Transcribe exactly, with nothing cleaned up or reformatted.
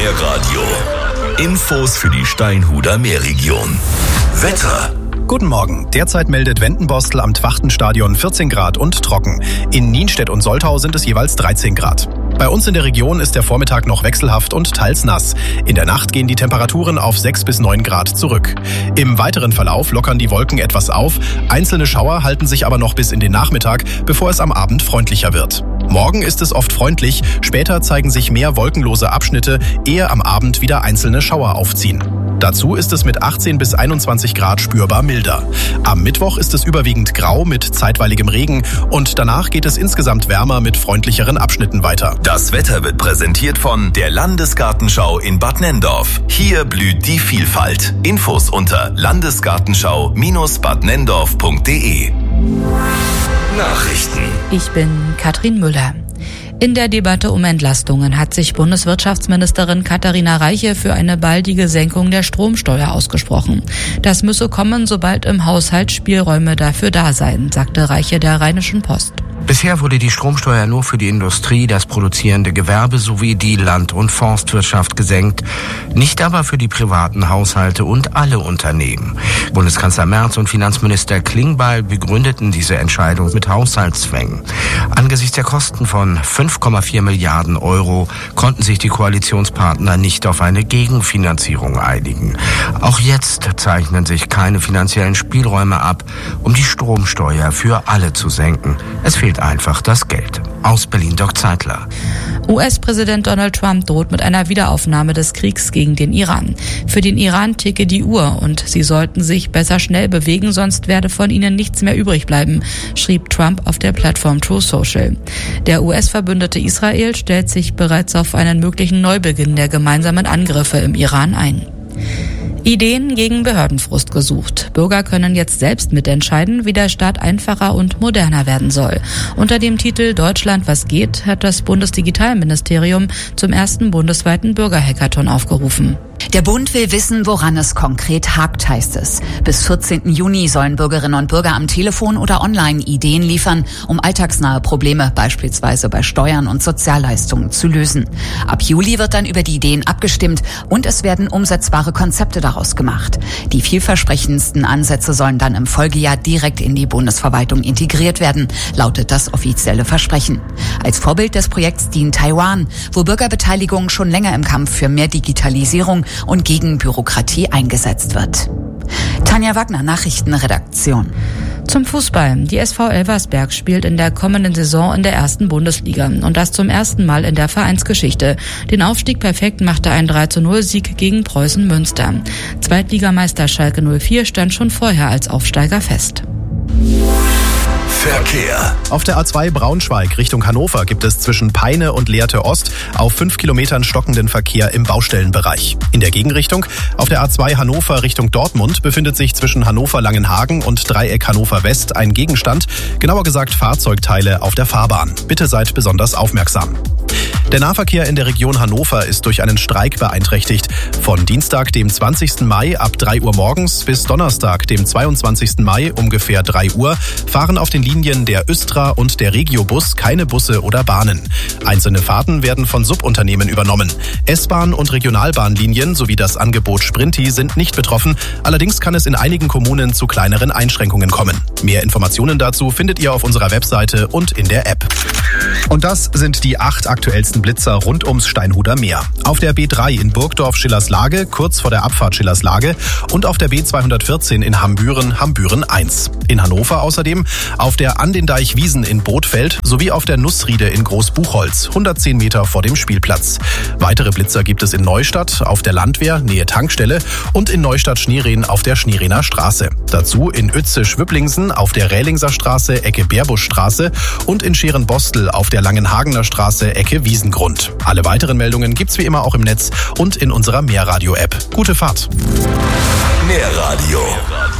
Meerradio. Infos für die Steinhuder Meerregion. Wetter. Guten Morgen. Derzeit meldet Wendenbostel am Twachtenstadion vierzehn Grad und trocken. In Nienstedt und Soltau sind es jeweils dreizehn Grad. Bei uns in der Region ist der Vormittag noch wechselhaft und teils nass. In der Nacht gehen die Temperaturen auf sechs bis neun Grad zurück. Im weiteren Verlauf lockern die Wolken etwas auf. Einzelne Schauer halten sich aber noch bis in den Nachmittag, bevor es am Abend freundlicher wird. Morgen ist es oft freundlich, später zeigen sich mehr wolkenlose Abschnitte, ehe am Abend wieder einzelne Schauer aufziehen. Dazu ist es mit achtzehn bis einundzwanzig Grad spürbar milder. Am Mittwoch ist es überwiegend grau mit zeitweiligem Regen und danach geht es insgesamt wärmer mit freundlicheren Abschnitten weiter. Das Wetter wird präsentiert von der Landesgartenschau in Bad Nenndorf. Hier blüht die Vielfalt. Infos unter landesgartenschau Bindestrich bad nenndorf punkt de. Nachrichten. Ich bin Katrin Müller. In der Debatte um Entlastungen hat sich Bundeswirtschaftsministerin Katharina Reiche für eine baldige Senkung der Stromsteuer ausgesprochen. Das müsse kommen, sobald im Haushalt Spielräume dafür da seien, sagte Reiche der Rheinischen Post. Bisher wurde die Stromsteuer nur für die Industrie, das produzierende Gewerbe sowie die Land- und Forstwirtschaft gesenkt, nicht aber für die privaten Haushalte und alle Unternehmen. Bundeskanzler Merz und Finanzminister Klingbeil begründeten diese Entscheidung mit Haushaltszwängen. Angesichts der Kosten von fünf Komma vier Milliarden Euro konnten sich die Koalitionspartner nicht auf eine Gegenfinanzierung einigen. Auch jetzt zeichnen sich keine finanziellen Spielräume ab, um die Stromsteuer für alle zu senken. Es fehlt einfach das Geld. Aus Berlin Doc Zeitler. U S-Präsident Donald Trump droht mit einer Wiederaufnahme des Kriegs gegen den Iran. Für den Iran ticke die Uhr und sie sollten sich besser schnell bewegen, sonst werde von ihnen nichts mehr übrig bleiben, schrieb Trump auf der Plattform Truth Social. Der U S-Verbündete Israel stellt sich bereits auf einen möglichen Neubeginn der gemeinsamen Angriffe im Iran ein. Ideen gegen Behördenfrust gesucht. Bürger können jetzt selbst mitentscheiden, wie der Staat einfacher und moderner werden soll. Unter dem Titel Deutschland, was geht, hat das Bundesdigitalministerium zum ersten bundesweiten Bürgerhackathon aufgerufen. Der Bund will wissen, woran es konkret hakt, heißt es. Bis vierzehnten Juni sollen Bürgerinnen und Bürger am Telefon oder online Ideen liefern, um alltagsnahe Probleme, beispielsweise bei Steuern und Sozialleistungen, zu lösen. Ab Juli wird dann über die Ideen abgestimmt und es werden umsetzbare Konzepte daraus gemacht. Die vielversprechendsten Ansätze sollen dann im Folgejahr direkt in die Bundesverwaltung integriert werden, lautet das offizielle Versprechen. Als Vorbild des Projekts dient Taiwan, wo Bürgerbeteiligung schon länger im Kampf für mehr Digitalisierung und gegen Bürokratie eingesetzt wird. Tanja Wagner, Nachrichtenredaktion. Zum Fußball. Die S V Elversberg spielt in der kommenden Saison in der ersten Bundesliga und das zum ersten Mal in der Vereinsgeschichte. Den Aufstieg perfekt machte ein drei zu null Sieg gegen Preußen Münster. Zweitligameister Schalke null vier stand schon vorher als Aufsteiger fest. Verkehr. Auf der A zwei Braunschweig Richtung Hannover gibt es zwischen Peine und Lehrte Ost auf fünf Kilometern stockenden Verkehr im Baustellenbereich. In der Gegenrichtung auf der A zwei Hannover Richtung Dortmund befindet sich zwischen Hannover-Langenhagen und Dreieck Hannover West ein Gegenstand, genauer gesagt Fahrzeugteile auf der Fahrbahn. Bitte seid besonders aufmerksam. Der Nahverkehr in der Region Hannover ist durch einen Streik beeinträchtigt. Von Dienstag, dem zwanzigsten Mai ab drei Uhr morgens bis Donnerstag, dem zweiundzwanzigsten Mai ungefähr drei Uhr fahren auf den Linien der Östra und der Regiobus keine Busse oder Bahnen. Einzelne Fahrten werden von Subunternehmen übernommen. S-Bahn- und Regionalbahnlinien sowie das Angebot Sprinti sind nicht betroffen. Allerdings kann es in einigen Kommunen zu kleineren Einschränkungen kommen. Mehr Informationen dazu findet ihr auf unserer Webseite und in der App. Und das sind die acht aktuellsten Blitzer rund ums Steinhuder Meer. Auf der B drei in Burgdorf-Schillerslage, kurz vor der Abfahrt Schillerslage und auf der B zweihundertvierzehn in Hambüren, Hambüren eins. In Hannover außerdem auf der An den Deich Wiesen in Bothfeld sowie auf der Nussriede in Großbuchholz, hundertzehn Meter vor dem Spielplatz. Weitere Blitzer gibt es in Neustadt, auf der Landwehr, Nähe Tankstelle und in Neustadt-Schnierehen auf der Schnierehner Straße. Dazu in Uetze-Schwüpplingsen auf der Rählingser Straße, Ecke Beerbuschstraße und in Scherenbostel auf der Langenhagener Straße, Ecke Wiesengrund. Alle weiteren Meldungen gibt's wie immer auch im Netz und in unserer Meerradio-App. Gute Fahrt! Meerradio